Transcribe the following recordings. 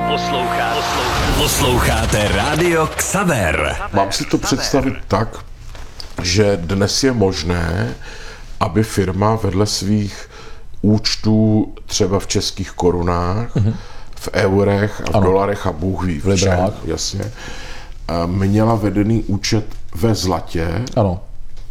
Posloucháte Rádio Xaver. Mám si to představit tak, že dnes je možné, aby firma vedle svých účtů třeba v českých korunách, v eurech a v dolarech a Bůh ví v čem, jasně, měla vedený účet ve zlatě, ano.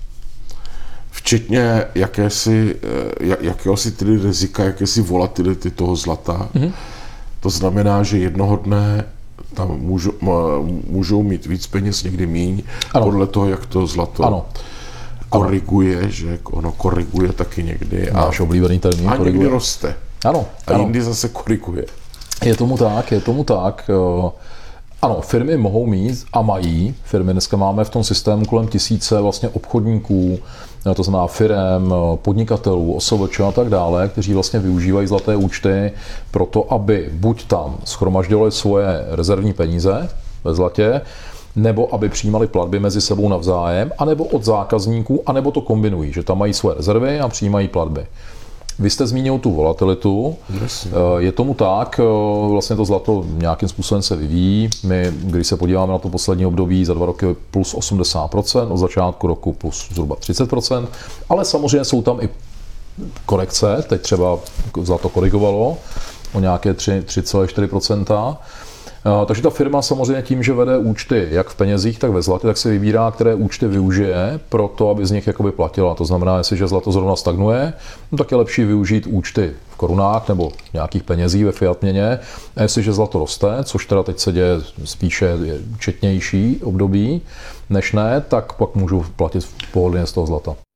Včetně jakéhosi tedy rizika, jakési volatility toho zlata. To znamená, že jednoho dne tam můžou mít víc peněz, někdy míň, podle toho, jak to zlato koriguje, že ono koriguje taky někdy. Náš oblíbený termín koriguje. Někdy roste. Ano. A jindy zase koriguje. Je tomu tak. Ano, firmy mohou mít a mají. Firmy dneska máme v tom systému kolem 1000 vlastně obchodníků, to znamená firem, podnikatelů, OSVČ a tak dále, kteří vlastně využívají zlaté účty pro to, aby buď tam shromažďovali svoje rezervní peníze ve zlatě, nebo aby přijímali platby mezi sebou navzájem, anebo od zákazníků, anebo to kombinují, že tam mají svoje rezervy a přijímají platby. Vy jste zmínil tu volatilitu. Je tomu tak, vlastně to zlato nějakým způsobem se vyvíjí. My, když se podíváme na to poslední období, za 2 roky plus 80%, od začátku roku plus zhruba 30%, ale samozřejmě jsou tam i korekce, teď třeba zlato korigovalo o nějaké 3,4%. Takže ta firma samozřejmě tím, že vede účty jak v penězích, tak ve zlatě, tak si vybírá, které účty využije pro to, aby z nich jakoby platila. To znamená, jestliže zlato zrovna stagnuje, no tak je lepší využít účty v korunách nebo nějakých penězích ve fiat měně. A jestliže zlato roste, což teda teď se děje spíše četnější období než ne, tak pak můžu platit pohodlně z toho zlata.